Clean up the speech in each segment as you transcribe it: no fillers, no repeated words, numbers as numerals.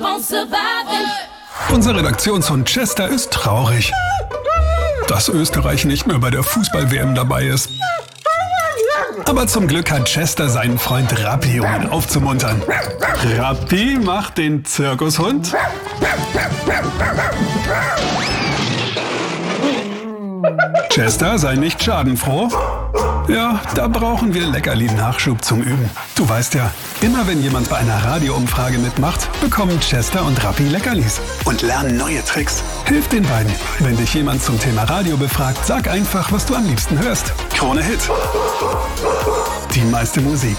Unser Redaktionshund Chester ist traurig, dass Österreich nicht mehr bei der Fußball-WM dabei ist. Aber zum Glück hat Chester seinen Freund Rappi, um ihn aufzumuntern. Rappi macht den Zirkushund. Chester sei nicht schadenfroh. Ja, da brauchen wir Leckerli-Nachschub zum Üben. Du weißt ja, immer wenn jemand bei einer Radioumfrage mitmacht, bekommen Chester und Rappi Leckerlis und lernen neue Tricks. Hilf den beiden. Wenn dich jemand zum Thema Radio befragt, sag einfach, was du am liebsten hörst. Krone Hit. Die meiste Musik.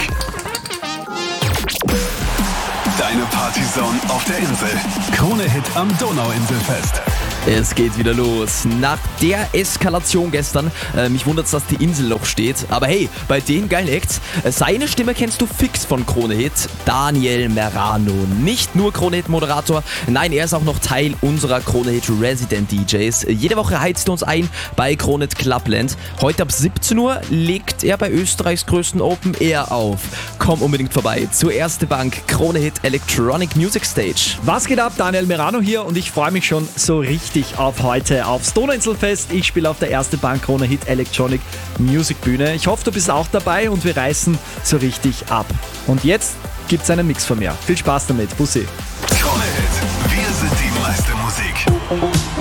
Deine Partyzone auf der Insel. Krone Hit am Donauinselfest. Es geht wieder los. Nach der Eskalation gestern, mich wundert's, dass die Insel noch steht. Aber hey, bei den geilen Acts, seine Stimme kennst du fix von Krone Hit. Daniel Merano. Nicht nur Krone Hit Moderator, nein, er ist auch noch Teil unserer Krone Hit Resident DJs. Jede Woche heizt er uns ein bei Krone Hit Clubland. Heute ab 17 Uhr legt er bei Österreichs größten Open Air auf. Komm unbedingt vorbei zur Erste Bank Krone Hit Electronic Music Stage. Was geht ab? Daniel Merano hier und ich freue mich schon so richtig auf heute aufs Donauinselfest. Ich spiele auf der Erste Bank Krone Hit Electronic Music Bühne. Ich hoffe, du bist auch dabei und wir reißen so richtig ab. Und jetzt gibt's einen Mix von mir. Viel Spaß damit. Bussi. Krone Hit. Wir sind die meiste Musik.